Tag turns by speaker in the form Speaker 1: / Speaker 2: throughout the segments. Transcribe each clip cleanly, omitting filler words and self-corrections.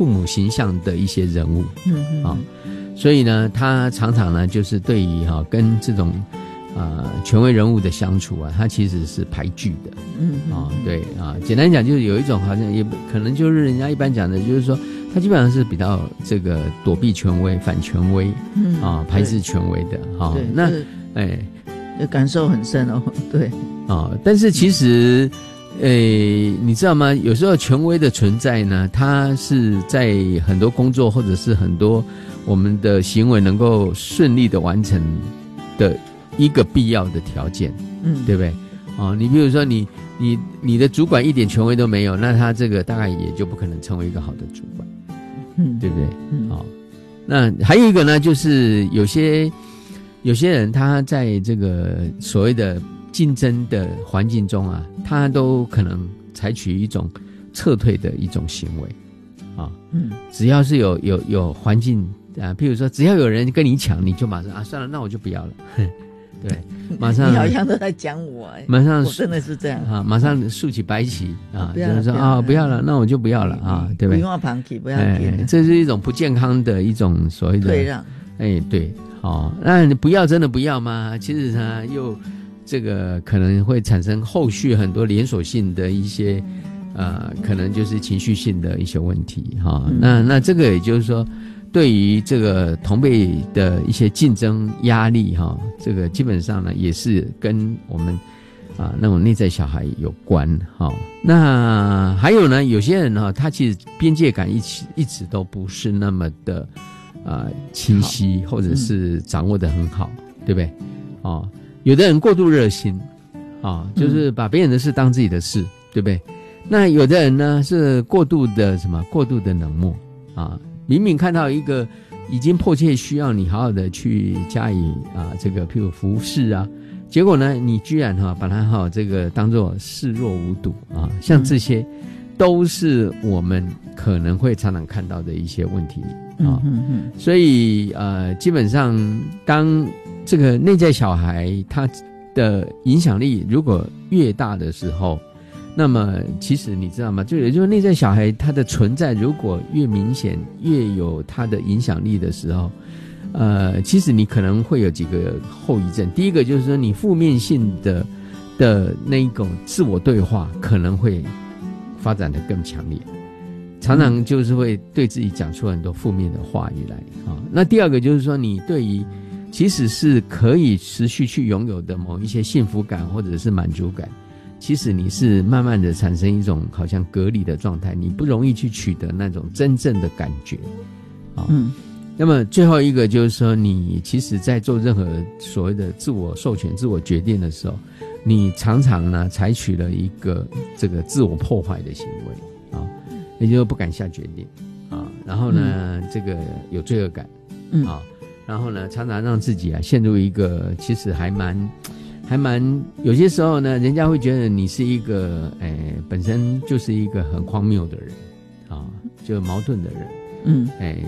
Speaker 1: 父母形象的一些人物，所以呢，他常常呢就是对于跟这种权威人物的相处啊，他其实是排拒的，对简单讲就是有一种好像也可能就是人家一般讲的，就是说他基本上是比较这个躲避权威、反权威，排斥权威的，那
Speaker 2: 感受很深哦，对，
Speaker 1: 但是其实，你知道吗？有时候权威的存在呢，它是在很多工作或者是很多我们的行为能够顺利的完成的一个必要的条件，对不对？你比如说你的主管一点权威都没有，那他这个大概也就不可能成为一个好的主管，对不对？那还有一个呢，就是有些人他在这个所谓的竞争的环境中啊，他都可能采取一种撤退的一种行为只要是有环境譬如说只要有人跟你抢，你就马上算了，那我就不要了对，马上
Speaker 2: 你好像都在讲我
Speaker 1: 马上
Speaker 2: 我真的是这样
Speaker 1: 马上竖起白旗就是说不要了，那我就不要了对不对？
Speaker 2: 不要旁起，不要
Speaker 1: 这是一种不健康的一种所谓的
Speaker 2: 退让，
Speaker 1: 对那你不要真的不要吗？其实呢又这个可能会产生后续很多连锁性的一些可能就是情绪性的一些问题那这个也就是说，对于这个同辈的一些竞争压力这个基本上呢也是跟我们那种内在小孩有关那还有呢，有些人他其实边界感一直都不是那么的清晰，或者是掌握得很好，对不对？有的人过度热心就是把别人的事当自己的事，对不对？那有的人呢是过度的冷漠明明看到一个已经迫切需要你好好的去加以这个譬如服侍结果呢你居然把它这个当作视若无睹像这些都是我们可能会常常看到的一些问题所以基本上当这个内在小孩他的影响力如果越大的时候，那么其实你知道吗，就也就是内在小孩他的存在如果越明显，越有他的影响力的时候其实你可能会有几个后遗症。第一个就是说你负面性的那一种自我对话可能会发展得更强烈，常常就是会对自己讲出很多负面的话语来那第二个就是说你对于其实是可以持续去拥有的某一些幸福感或者是满足感，其实你是慢慢的产生一种好像隔离的状态，你不容易去取得那种真正的感觉那么最后一个就是说，你其实在做任何所谓的自我授权、自我决定的时候，你常常呢采取了一个这个自我破坏的行为也就是不敢下决定然后呢这个有罪恶感然后呢常常让自己陷入一个其实还蛮有些时候呢人家会觉得你是一个本身就是一个很荒谬的人就矛盾的人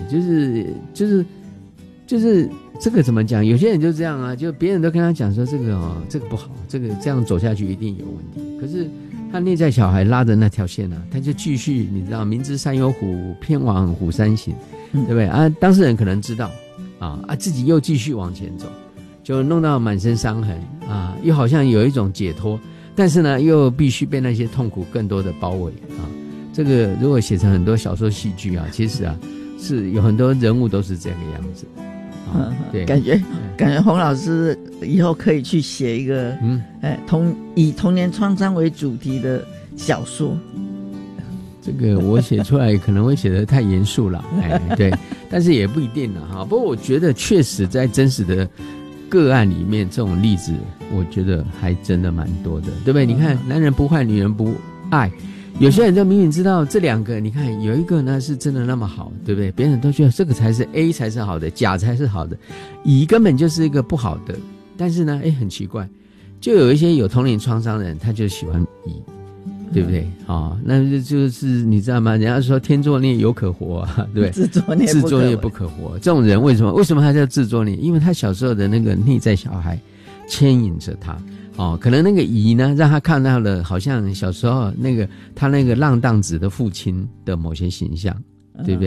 Speaker 1: 就是这个怎么讲，有些人就这样就别人都跟他讲说这个不好，这个这样走下去一定有问题，可是他内在小孩拉着那条线他就继续你知道明知山有虎，偏往虎山行对不对当事人可能知道自己又继续往前走，就弄到满身伤痕又好像有一种解脱，但是呢又必须被那些痛苦更多的包围这个如果写成很多小说戏剧其实是有很多人物都是这个样子对，
Speaker 2: 感觉洪老师以后可以去写一个以童年创伤为主题的小说。
Speaker 1: 这个我写出来可能会写得太严肃了对，但是也不一定了不过我觉得确实在真实的个案里面这种例子我觉得还真的蛮多的，对不对？你看男人不坏女人不爱，有些人就明明知道这两个，你看有一个呢是真的那么好，对不对？别人都觉得这个才是 A 才是好的，甲才是好的，乙根本就是一个不好的。但是呢很奇怪，就有一些有童年创伤的人他就喜欢乙，对不对那就是你知道吗，人家说天作孽犹可活对不对？自作孽不可活，这种人为什么他叫自作孽？因为他小时候的那个内在小孩牵引着他可能那个乙呢让他看到了好像小时候他那个浪荡子的父亲的某些形象，对不对？